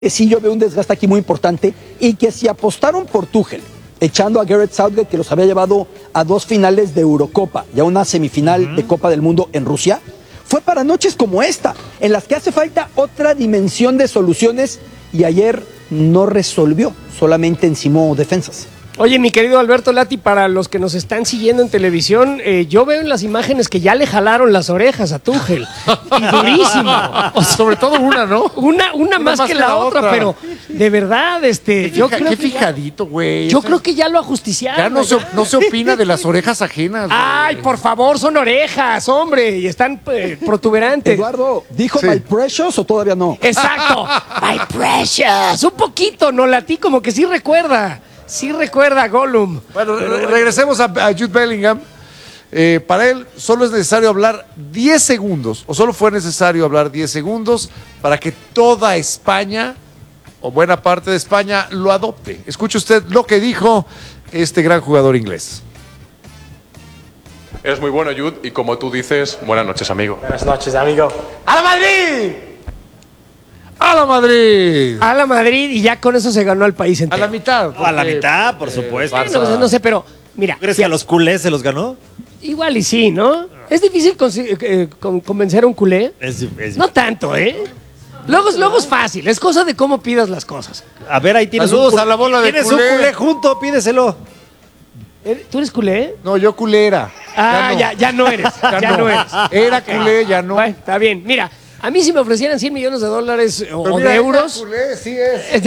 sí yo veo un desgaste aquí muy importante y que si apostaron por Tuchel, echando a Gareth Southgate, que los había llevado a 2 finales de Eurocopa y a una semifinal de Copa del Mundo en Rusia, fue para noches como esta, en las que hace falta otra dimensión de soluciones y ayer no resolvió, solamente encimó defensas. Oye, mi querido Alberto Lati, para los que nos están siguiendo en televisión, yo veo en las imágenes que ya le jalaron las orejas a Tuchel. Y durísimo. O sea, sobre todo una, ¿no? Una más que la otra, pero de verdad, yo creo qué que fijadito, güey. yo creo que ya lo ajusticiaron. Ya no se opina de las orejas ajenas. Ay, por favor, son orejas, hombre, y están protuberantes. Eduardo, ¿dijo Sí. My Precious o todavía no? Exacto. My precious. Un poquito, ¿no? Lati como que sí recuerda. Sí recuerda a Gollum. Bueno, regresemos a Jude Bellingham. Para él solo es necesario hablar 10 segundos, o solo fue necesario hablar 10 segundos para que toda España, o buena parte de España, lo adopte. Escuche usted lo que dijo este gran jugador inglés. Es muy bueno, Jude, y como tú dices, buenas noches, amigo. Buenas noches, amigo. ¡A la Madrid! ¡A la Madrid! A la Madrid y ya con eso se ganó al país A entero. la mitad. A la mitad, por supuesto. Bueno, no sé, pero mira, ¿Crees que a los culés se los ganó? igual y sí, ¿no? Es difícil convencer a un culé. No tanto, ¿eh? Luego es fácil, es cosa de cómo pidas las cosas. A ver, ahí tienes Saludos a la bola de tienes culé. un culé junto, pídeselo. ¿Tú eres culé? No, yo culera. Ah, ya no eres. Ya no eres. Era culé, ya no. Bueno, está bien. Mira, a mí si me ofrecieran $100 millones o Pero de mira, euros. ella culé, sí es.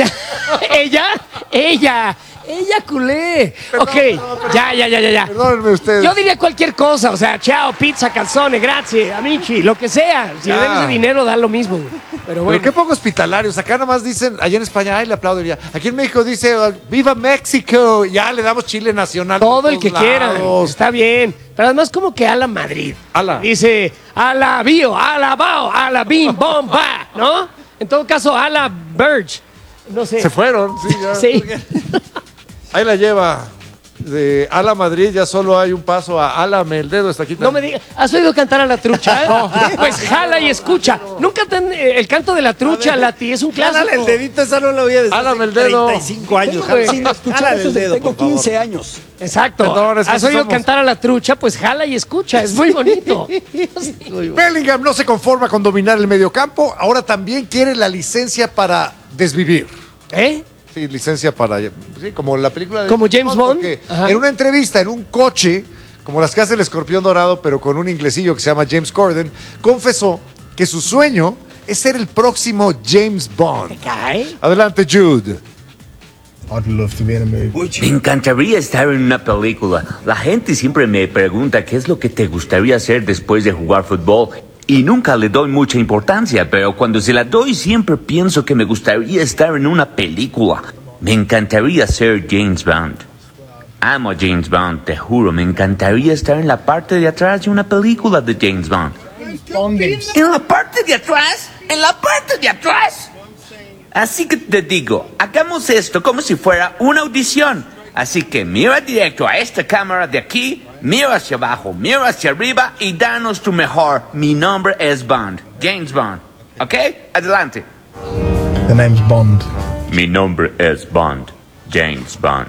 Ella culé. Perdón, Ok, perdón. ya. Perdónenme ustedes. Yo diría cualquier cosa, o sea, chao, pizza, calzone, grazie, amici, lo que sea. Si Ya. le debes de dinero, da lo mismo. Güey. Pero bueno. Pero qué poco hospitalarios. Acá nomás dicen, allá en España, ay, le aplaudiría. Aquí en México dice, ¡Viva México! Ya le damos Chile nacional. Todo por el que todos quiera, lados. está bien. Pero además como que a la Madrid. Ala. Dice, a la bio, a la bao, a la bim, bom, ba, ¿no? En todo caso, a la Verge. No sé. Se fueron, sí, ya. Sí. Ahí la lleva. De Ala Madrid ya solo hay un paso a Álame el dedo. Está aquí. No me digas, ¿has oído cantar a la trucha? No. Pues jala y escucha. Nunca el canto de la trucha, Lati, es un clásico. Jálale el dedito, esa no la voy a decir. Jálame el dedo. 35 años. Güey. Sin escuchar Jálale eso el dedo, tengo por favor. 15 años. Exacto. Perdón, es que ¿Has oído somos- cantar a la trucha? Pues jala y escucha, es muy bonito. Bellingham no se conforma con dominar el mediocampo. Ahora también quiere la licencia para desvivir. ¿Eh? Sí, licencia para... Sí, como la película de... Como James Bond. porque Ajá. en una entrevista, en un coche, como las que hace el Escorpión Dorado, pero con un inglesillo que se llama James Corden, confesó que su sueño es ser el próximo James Bond. ¿Cae? Adelante, Jude. I'd love to be in a movie. Me encantaría estar en una película. La gente siempre me pregunta qué es lo que te gustaría hacer después de jugar fútbol y nunca le doy mucha importancia, pero cuando se la doy siempre pienso que me gustaría estar en una película. Me encantaría ser James Bond. Amo a James Bond, te juro, me encantaría estar en la parte de atrás de una película de James Bond. ¿En la parte de atrás? ¿En la parte de atrás? Así que te digo, hagamos esto como si fuera una audición. Así que mira directo a esta cámara de aquí, mira hacia abajo, mira hacia arriba y danos tu mejor. Mi nombre es Bond, James Bond. ¿Ok? Adelante. The name's Bond. Mi nombre es Bond, James Bond.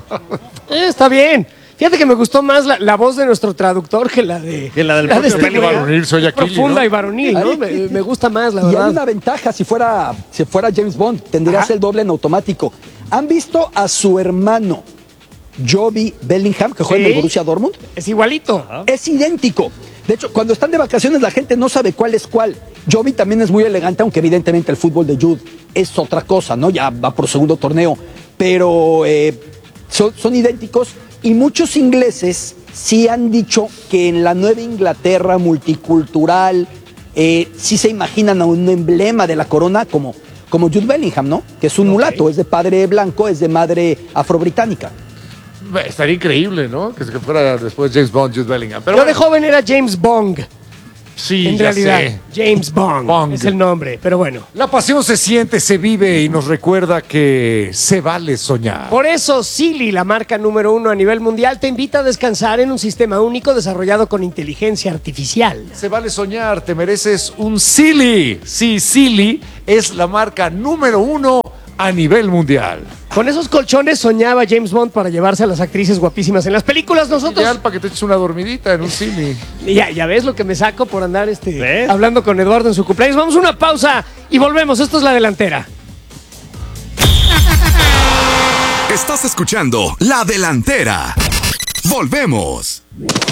Está bien. Fíjate que me gustó más la voz de nuestro traductor que la de... Que la del de propio este Belly güey. varonil, soy Aquili, Profunda ¿no? y varonil, ¿no? Me gusta más, la Y hay verdad. una ventaja, si fuera James Bond, tendrías Ajá. el doble en automático. ¿Han visto a su hermano, Joby Bellingham, que juega en Sí. el Borussia Dortmund? Es igualito. Es idéntico. De hecho, cuando están de vacaciones la gente no sabe cuál es cuál. Joby también es muy elegante, aunque evidentemente el fútbol de Jude es otra cosa, ¿no? Ya va por segundo torneo. Pero son idénticos y muchos ingleses sí han dicho que en la Nueva Inglaterra multicultural sí se imaginan a un emblema de la corona como Jude Bellingham, ¿no? Que es un mulato, es de padre blanco, es de madre afrobritánica. Estaría increíble, ¿no? Que fuera después James Bond, Jude Bellingham. Pero Yo de bueno, joven era James Bond. Sí, En ya realidad, sé. James Bond, Bond. es el nombre, pero bueno. La pasión se siente, se vive y nos recuerda que se vale soñar. Por eso, Silly, la marca número 1 a nivel mundial, te invita a descansar en un sistema único desarrollado con inteligencia artificial. Se vale soñar, te mereces un Silly. Sí, Silly es la marca número 1 a nivel mundial. Con esos colchones soñaba James Bond para llevarse a las actrices guapísimas en las películas. Nosotros, Ideal para que te eches una dormidita en un Silly. ya ves lo que me saco por andar hablando con Eduardo en su cumpleaños. Vamos a una pausa y volvemos. Esto es La Delantera. Estás escuchando La Delantera. Volvemos.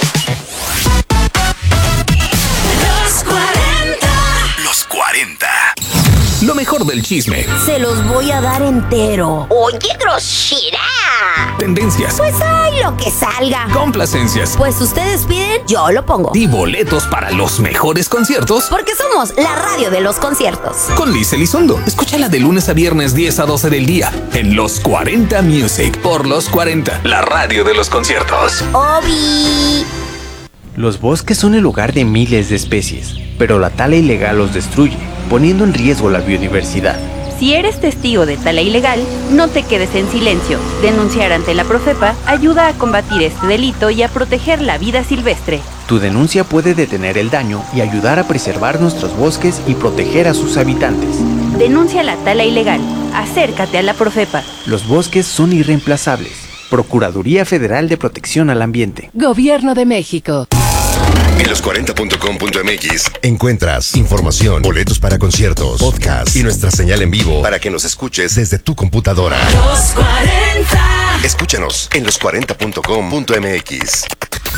Los 40. Los 40. Lo mejor del chisme. Se los voy a dar entero. ¡Oye, grosera! Tendencias. Pues hay lo que salga. Complacencias. Pues ustedes piden, yo lo pongo. Y boletos para los mejores conciertos. Porque somos la radio de los conciertos. Con Liz Elizondo. Escúchala de lunes a viernes 10 a 12 del día. En Los 40 Music. Por Los 40. La radio de los conciertos. Obi. Los bosques son el hogar de miles de especies, pero la tala ilegal los destruye, poniendo en riesgo la biodiversidad. Si eres testigo de tala ilegal, no te quedes en silencio. Denunciar ante la Profepa ayuda a combatir este delito y a proteger la vida silvestre. Tu denuncia puede detener el daño y ayudar a preservar nuestros bosques y proteger a sus habitantes. Denuncia la tala ilegal. Acércate a la Profepa. Los bosques son irreemplazables. Procuraduría Federal de Protección al Ambiente. Gobierno de México. En los40.com.mx encuentras información, boletos para conciertos, podcast y nuestra señal en vivo para que nos escuches desde tu computadora. Los 40. Escúchanos en los40.com.mx.